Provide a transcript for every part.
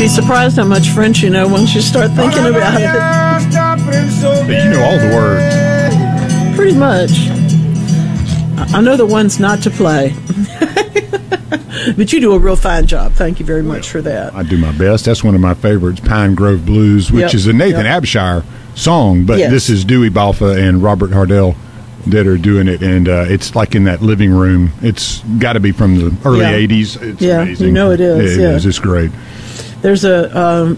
be surprised how much French you know once you start thinking about it. But you know all the words. Pretty much. I know the ones not to play. But you do a real fine job. Thank you very much for that. I do my best. That's one of my favorites, Pine Grove Blues, which is a Nathan Abshire song, but this is Dewey Balfa and Robert Hardell that are doing it, and it's like in that living room. It's got to be from the early 80s. It's amazing. You know it is. It is. It's great. There's the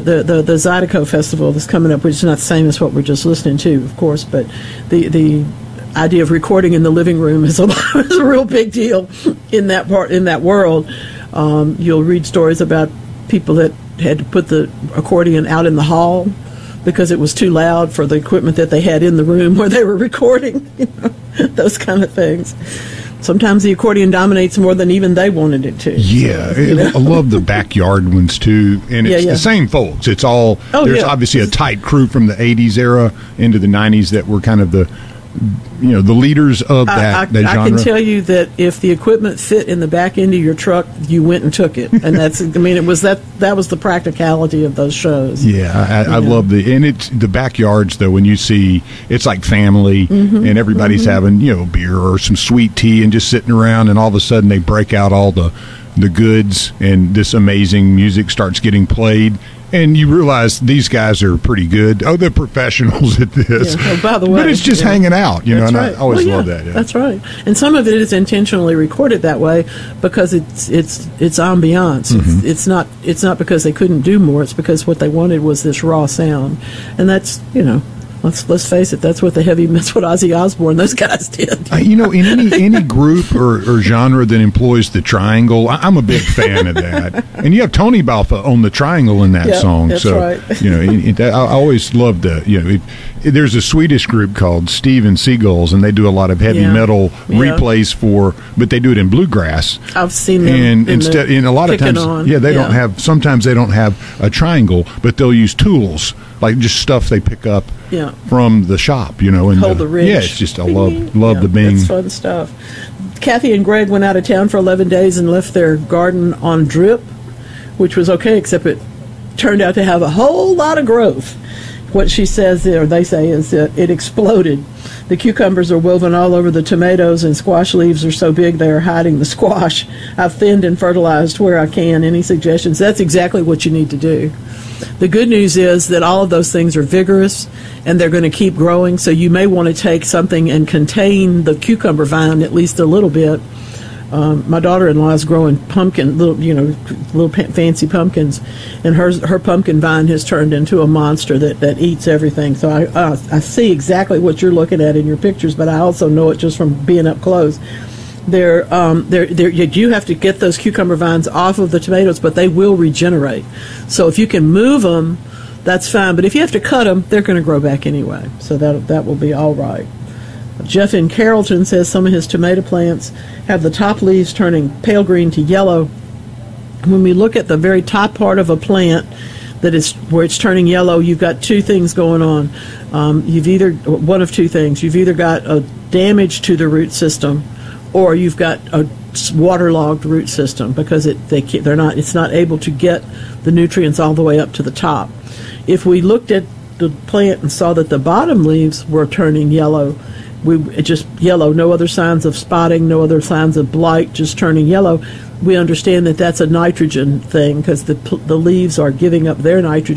Zydeco Festival that's coming up, which is not the same as what we're just listening to, of course, but the idea of recording in the living room is a real big deal in that world. You'll read stories about people that had to put the accordion out in the hall because it was too loud for the equipment that they had in the room where they were recording. Those kind of things. Sometimes the accordion dominates more than even they wanted it to. Yeah, I love the backyard ones too, and it's the same folks. It's all there's obviously a tight crew from the '80s era into the '90s that were kind of the leaders of that genre. I can tell you that if the equipment fit in the back end of your truck, you went and took it, and that's. I mean, it was that was the practicality of those shows. Yeah, I love it's the backyards though. When you see, it's like family, and everybody's having beer or some sweet tea and just sitting around, and all of a sudden they break out all the goods, and this amazing music starts getting played. And you realize these guys are pretty good. Oh, they're professionals at this. Yeah. Oh, by the way, but it's just hanging out, That's right. I always love that. Yeah. That's right. And some of it is intentionally recorded that way because it's ambiance. It's not because they couldn't do more. It's because what they wanted was this raw sound, and that's Let's face it. That's what Ozzy Osbourne, those guys did. In any group or genre that employs the triangle, I'm a big fan of that. And you have Tony Balfa on the triangle in that song. That's so right. I always loved there's a Swedish group called Steven Seagulls, and they do a lot of heavy metal replays but they do it in bluegrass. I've seen them. And a lot of times, sometimes they don't have a triangle, but they'll use tools, like just stuff they pick up from the shop, and hold the ridge. Yeah, it's just I love the bing. That's fun stuff. Kathy and Greg went out of town for 11 days and left their garden on drip, which was okay, except it turned out to have a whole lot of growth. What she says, or they say, is that it exploded. The cucumbers are woven all over the tomatoes, and squash leaves are so big they are hiding the squash. I've thinned and fertilized where I can. Any suggestions? That's exactly what you need to do. The good news is that all of those things are vigorous, and they're going to keep growing, so you may want to take something and contain the cucumber vine at least a little bit. My daughter-in-law is growing little fancy pumpkins, and her pumpkin vine has turned into a monster that eats everything. So I see exactly what you're looking at in your pictures, but I also know it just from being up close. You have to get those cucumber vines off of the tomatoes, but they will regenerate. So if you can move them, that's fine. But if you have to cut them, they're going to grow back anyway. So that will be all right. Jeff in Carrollton says some of his tomato plants have the top leaves turning pale green to yellow. When we look at the very top part of a plant that is where it's turning yellow, you've got two things going on. One of two things. You've either got a damage to the root system, or you've got a waterlogged root system because it's not able to get the nutrients all the way up to the top. If we looked at the plant and saw that the bottom leaves were turning yellow, just yellow, no other signs of spotting, no other signs of blight, just turning yellow, we understand that that's a nitrogen thing because the leaves are giving up their nitrogen